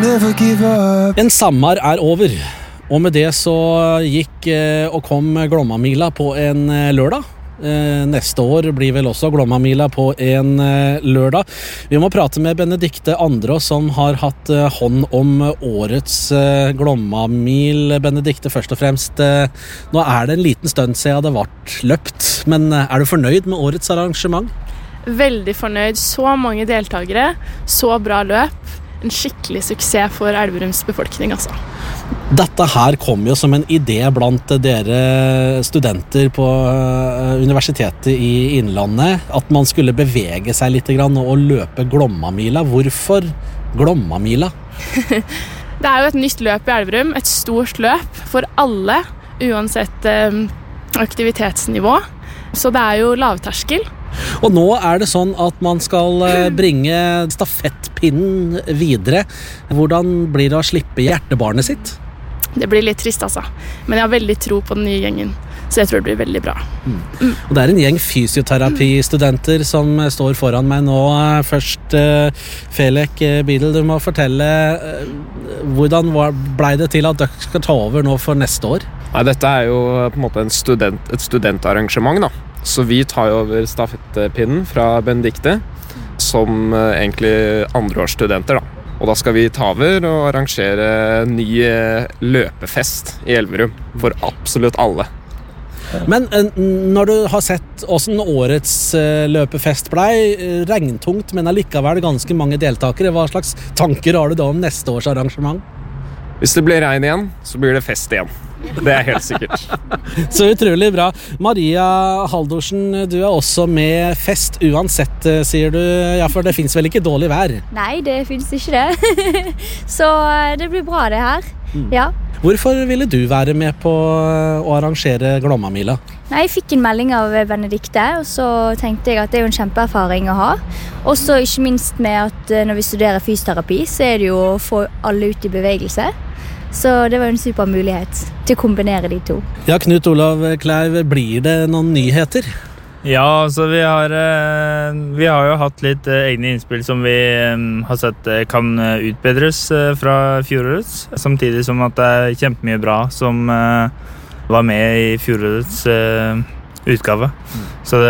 never give up. En sommer over, og med det så gikk og kom Glommamila på en lørdag. Neste år blir vel også Glommamila på en lørdag. Vi må prate med Benedikte Andrås som har hatt hånd om årets Glommamil. Benedikte, først og fremst, nå er det en liten stund siden det ble løpt, men er du fornøyd med årets arrangement? Veldig fornøyd. Så mange deltakere, så bra løp. En skikkelig suksess for Elverums befolkning, altså. Dette her kom jo som en idé blant dere studenter på Universitetet i Innlandet, at man skulle bevege seg litt grann og løpe Glommamila. Hvorfor Glommamila? Det er jo et nytt løp i Elverum, et stort løp for alle, uansett aktivitetsnivå. Så det er jo lavterskel. Og nå er det sånn at man skal bringe stafettpinnen videre. Hvordan blir det å slippe hjertebarnet sitt? Det blir litt trist, altså. Men jeg har veldig tro på den nye gjengen, så jeg tror det blir veldig bra. Og det er en gjeng fysioterapistudenter som står foran meg nå. Først, Felek Bidel, du må fortelle hvordan ble det til at dere skal ta over nå for neste år? Nei, dette er jo på en måte et studentarrangement da. Så vi tar over stafettpinnen fra Benedikte som egentlig andreårsstudenter da. Og da skal vi ta over og arrangere en ny løpefest i Elverum for absolutt alle. Men når du har sett hvordan årets løpefest ble, regntungt, men allikevel ganske mange deltakere, hva slags tanker har du da om neste års arrangement? Hvis det blir regn igjen, så blir det fest igjen. Det er helt sikkert. Så utrolig bra. Maria Haldorsen, du er også med fest uansett, sier du. Ja, for det finnes vel ikke dårlig vær? Nei, det finnes ikke det. Så det blir bra det her. Ja. Hvorfor ville du være med på å arrangere Glommamila? Nei, jeg fikk en melding av Benedikte, og så tenkte jeg at det er jo en kjempeerfaring å ha. Også ikke minst med at når vi studerer fysioterapi, så er det jo å få alle ut i bevegelse. Så det var en super mulighet til å kombinere de to. Ja, Knut Olav Kleiv, blir det noen nyheter? Ja, altså vi har jo hatt litt egne innspill som vi har sett kan utbedres fra fjorårets, samtidig som at det er kjempemye bra som var med i fjorårets utgave. Så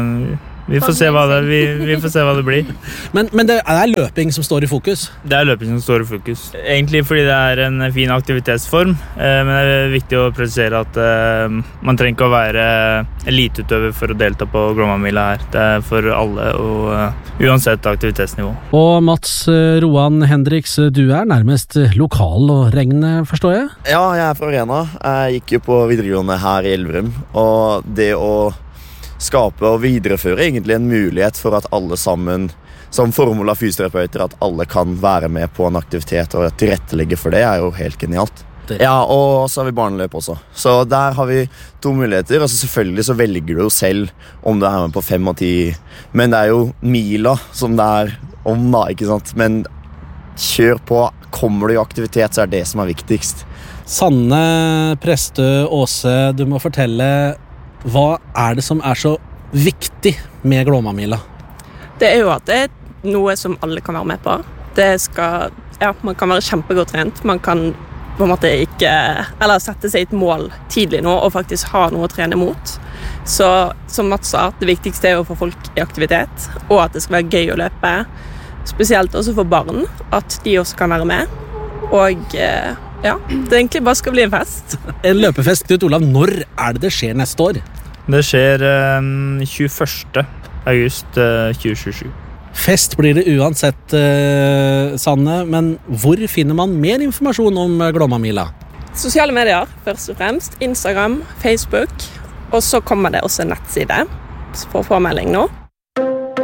vi får se hva det blir. Men det er løping som står i fokus? Det er løping som står i fokus. Egentlig fordi det er en fin aktivitetsform, men det er viktig å presisere at man trenger ikke å være eliteutøver for å delta på Glommamila her. Det er for alle, og uansett aktivitetsnivå. Og Mats Roan Hendriks, du er nærmest lokal og regn, forstår jeg? Ja, jeg er fra Arena. Jeg gikk jo på videregående her i Elverum, og det å skape og videreføre egentlig en mulighet for at alle sammen, som formål av fysioterapeuter, at alle kan være med på en aktivitet og tilrettelegge for det, er jo helt genialt. Ja, og så har vi barneløp også. Så der har vi 2 muligheter, og så selvfølgelig så velger du jo selv om du er med på 5 og 10. Men det er jo mila som det er om da, ikke sant? Men kjør på, kommer du i aktivitet, så er det som er viktigst. Sanne Prestø Åse, du må fortelle, hva er det som er så viktig med Glommamila? Det er jo at det er noe som alle kan være med på. Man kan være kjempegodt trent. Man kan på en måte sette seg et mål tidlig nå og faktisk ha noe å trene mot. Så som Mats sa, det viktigste er å få folk i aktivitet, og at det skal være gøy å løpe. Spesielt også for barn, at de også kan være med. Og ja, det egentlig bare skal bli en fest. En løpefest, Knut Olav, når er det skjer neste år? Det skjer 21. august 2027. Fest blir det uansett, Sanne, men hvor finner man mer informasjon om Glommamila? Sosiale medier, først og fremst. Instagram, Facebook, og så kommer det også en nettside for påmelding nå.